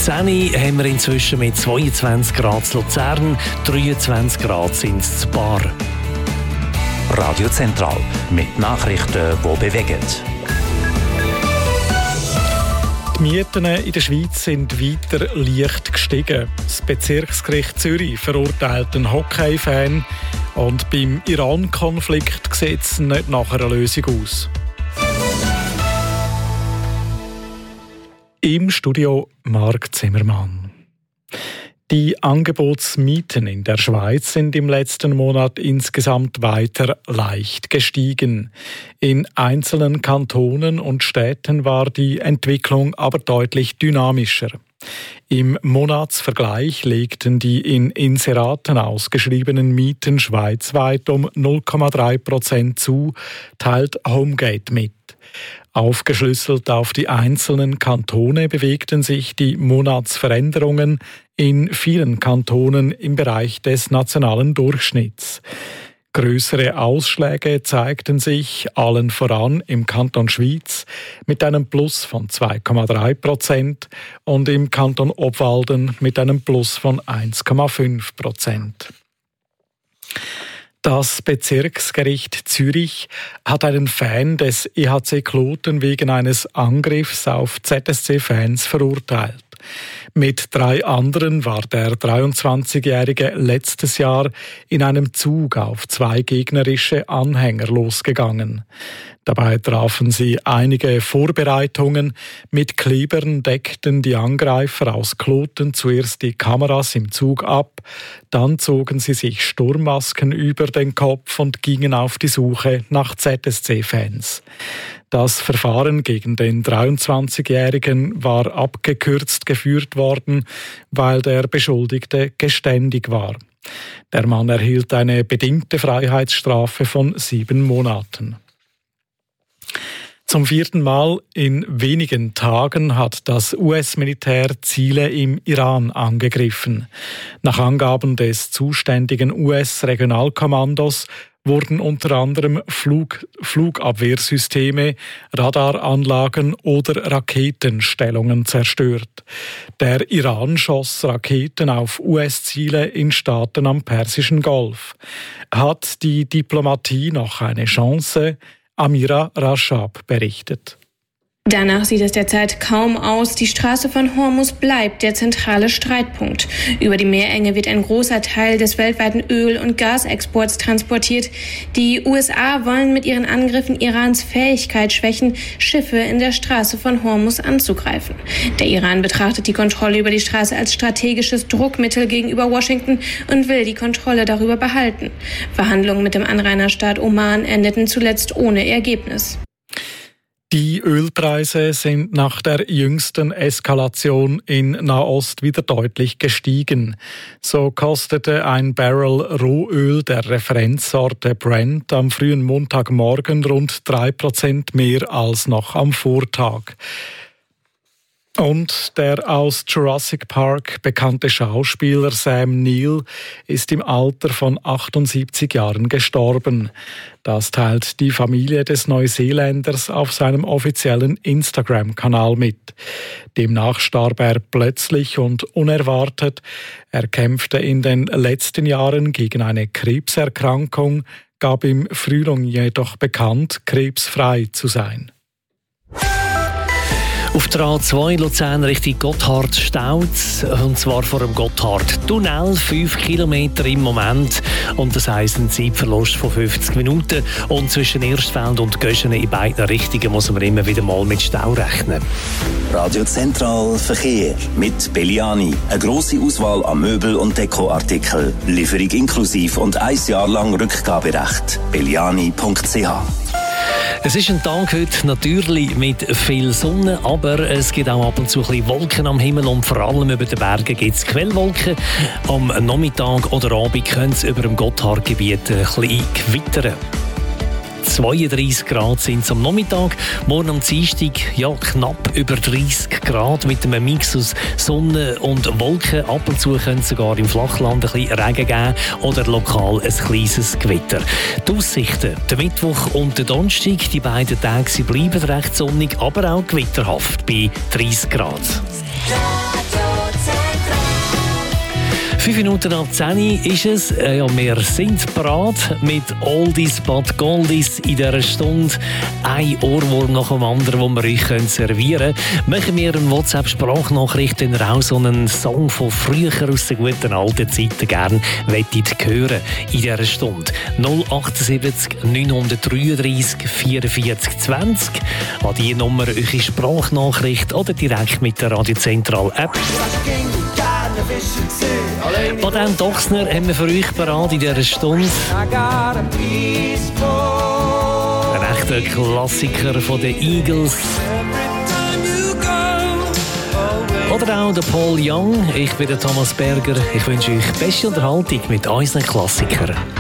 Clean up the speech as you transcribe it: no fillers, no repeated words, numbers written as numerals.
10 Uhr haben wir inzwischen mit 22 Grad zu Luzern, 23 Grad sind es zu Bar. Radio Zentral mit Nachrichten, die bewegen. Die Mieten in der Schweiz sind weiter leicht gestiegen. Das Bezirksgericht Zürich verurteilt einen Hockey-Fan und beim Iran-Konflikt sieht es nicht nach einer Lösung aus. Im Studio Marc Zimmermann. Die Angebotsmieten in der Schweiz sind im letzten Monat insgesamt weiter leicht gestiegen. In einzelnen Kantonen und Städten war die Entwicklung aber deutlich dynamischer. Im Monatsvergleich legten die in Inseraten ausgeschriebenen Mieten schweizweit um 0,3% zu, teilt Homegate mit. Aufgeschlüsselt auf die einzelnen Kantone bewegten sich die Monatsveränderungen in vielen Kantonen im Bereich des nationalen Durchschnitts. Größere Ausschläge zeigten sich allen voran im Kanton Schwyz mit einem Plus von 2,3% und im Kanton Obwalden mit einem Plus von 1,5%. Das Bezirksgericht Zürich hat einen Fan des EHC Kloten wegen eines Angriffs auf ZSC-Fans verurteilt. Mit 3 anderen war der 23-Jährige letztes Jahr in einem Zug auf 2 gegnerische Anhänger losgegangen. Dabei trafen sie einige Vorbereitungen. Mit Klebern deckten die Angreifer aus Kloten zuerst die Kameras im Zug ab, dann zogen sie sich Sturmmasken über den Kopf und gingen auf die Suche nach ZSC-Fans. Das Verfahren gegen den 23-Jährigen war abgekürzt geführt worden, weil der Beschuldigte geständig war. Der Mann erhielt eine bedingte Freiheitsstrafe von 7 Monaten. Zum 4. Mal in wenigen Tagen hat das US-Militär Ziele im Iran angegriffen. Nach Angaben des zuständigen US-Regionalkommandos wurden unter anderem Flugabwehrsysteme, Radaranlagen oder Raketenstellungen zerstört. Der Iran schoss Raketen auf US-Ziele in Staaten am Persischen Golf. Hat die Diplomatie noch eine Chance? Amira Rashab berichtet. Danach sieht es derzeit kaum aus. Die Straße von Hormuz bleibt der zentrale Streitpunkt. Über die Meerenge wird ein großer Teil des weltweiten Öl- und Gasexports transportiert. Die USA wollen mit ihren Angriffen Irans Fähigkeit schwächen, Schiffe in der Straße von Hormuz anzugreifen. Der Iran betrachtet die Kontrolle über die Straße als strategisches Druckmittel gegenüber Washington und will die Kontrolle darüber behalten. Verhandlungen mit dem Anrainerstaat Oman endeten zuletzt ohne Ergebnis. Die Ölpreise sind nach der jüngsten Eskalation in Nahost wieder deutlich gestiegen. So kostete ein Barrel Rohöl der Referenzsorte Brent am frühen Montagmorgen rund 3% mehr als noch am Vortag. Und der aus Jurassic Park bekannte Schauspieler Sam Neill ist im Alter von 78 Jahren gestorben. Das teilt die Familie des Neuseeländers auf seinem offiziellen Instagram-Kanal mit. Demnach starb er plötzlich und unerwartet. Er kämpfte in den letzten Jahren gegen eine Krebserkrankung, gab im Frühling jedoch bekannt, krebsfrei zu sein. Auf der A2 Luzern Richtung Gotthard staut, und zwar vor dem Gotthard-Tunnel, 5 Kilometer im Moment. Und das heisst einen Zeitverlust von 50 Minuten. Und zwischen Erstfeld und Göschene in beiden Richtungen muss man immer wieder mal mit Stau rechnen. Radio Zentral Verkehr mit Belliani. Eine grosse Auswahl an Möbel- und Dekoartikeln. Lieferung inklusiv und 1 Jahr lang Rückgaberecht. belliani.ch. Es ist ein Tag heute natürlich mit viel Sonne, aber es gibt auch ab und zu ein bisschen Wolken am Himmel und vor allem über den Bergen gibt es Quellwolken. Am Nachmittag oder Abend können es über dem Gotthardgebiet ein bisschen gewittern. 32 Grad sind es am Nachmittag. Morgen am Dienstag knapp über 30 Grad mit einem Mix aus Sonne und Wolken. Ab und zu könnte es sogar im Flachland ein bisschen Regen geben oder lokal ein kleines Gewitter. Die Aussichten, der Mittwoch und der Donnerstag, die beiden Tage bleiben recht sonnig, aber auch gewitterhaft bei 30 Grad. 5 Minuten ab 10 ist es. Ja, wir sind bereit mit Oldies but Goldies in dieser Stunde. Ein Ohrwurm nach dem anderen, den wir euch servieren können. Machen wir eine WhatsApp-Sprachnachricht, wenn ihr auch so einen Song von früher aus den guten alten Zeiten gerne hören in dieser Stunde. 078 933 44 20. An diese Nummer eure Sprachnachricht oder direkt mit der Radio Zentral App. Baden Dochsner haben wir für euch parat in dieser Stunde. Ein echter Klassiker von den Eagles. Oder auch der Paul Young. Ich bin der Thomas Berger. Ich wünsche euch beste Unterhaltung mit unseren Klassikern.